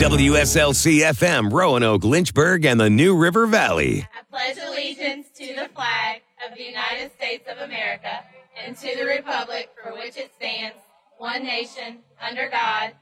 WSLC FM, Roanoke, Lynchburg, and the New River Valley. I pledge allegiance to the flag of the United States of America and to the republic for which it stands, one nation, under God,